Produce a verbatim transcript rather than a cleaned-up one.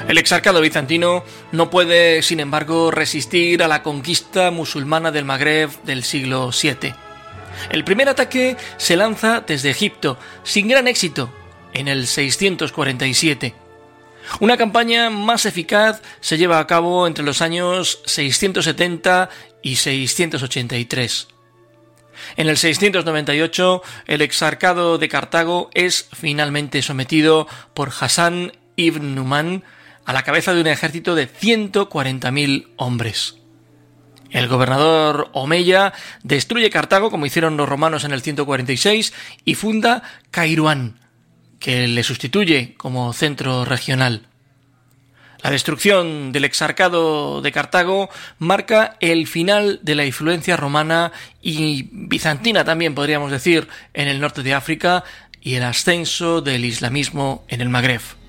El exarcado bizantino no puede, sin embargo, resistir a la conquista musulmana del Magreb del siglo siete. El primer ataque se lanza desde Egipto, sin gran éxito, en el seiscientos cuarenta y siete. Una campaña más eficaz se lleva a cabo entre los años seiscientos setenta y seiscientos ochenta y tres. En el seiscientos noventa y ocho, el exarcado de Cartago es finalmente sometido por Hassan ibn Numan a la cabeza de un ejército de ciento cuarenta mil hombres. El gobernador Omeya destruye Cartago, como hicieron los romanos en el ciento cuarenta y seis, y funda Kairuán, que le sustituye como centro regional. La destrucción del exarcado de Cartago marca el final de la influencia romana y bizantina también, podríamos decir, en el norte de África y el ascenso del islamismo en el Magreb.